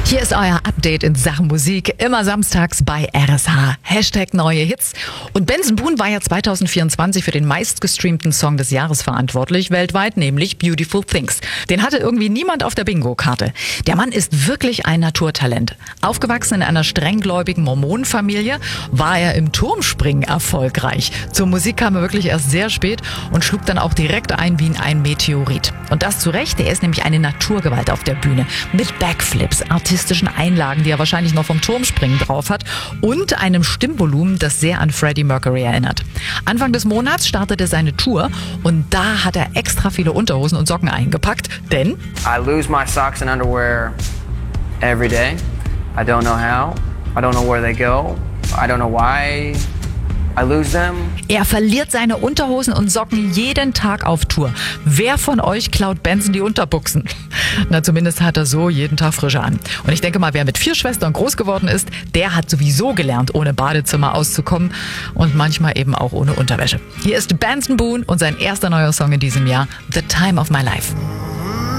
Hier ist euer Update in Sachen Musik, immer samstags bei RSH. Hashtag neue Hits. Und Benson Boone war ja 2024 für den meistgestreamten Song des Jahres verantwortlich, weltweit, nämlich Beautiful Things. Den hatte irgendwie niemand auf der Bingo-Karte. Der Mann ist wirklich ein Naturtalent. Aufgewachsen in einer strenggläubigen Mormonenfamilie, war er im Turmspringen erfolgreich. Zur Musik kam er wirklich erst sehr spät und schlug dann auch direkt ein wie ein Meteorit. Und das zu Recht, er ist nämlich eine Naturgewalt auf der Bühne. Mit Backflips, artistischen Einlagen, die er wahrscheinlich noch vom Turmspringen drauf hat, und einem Stimmvolumen, das sehr an Freddie Mercury erinnert. Anfang des Monats startete seine Tour und da hat er extra viele Unterhosen und Socken eingepackt, denn I lose my socks and underwear every day. I don't know how. I don't know where they go. I don't know why I lose them. er verliert seine Unterhosen und Socken jeden Tag auf Tour. Wer von euch klaut Benson die Unterbuchsen? Na, zumindest hat er so jeden Tag frische an. Und ich denke mal, wer mit 4 Schwestern groß geworden ist, der hat sowieso gelernt, ohne Badezimmer auszukommen und manchmal eben auch ohne Unterwäsche. Hier ist Benson Boone und sein erster neuer Song in diesem Jahr, The Time of My Life.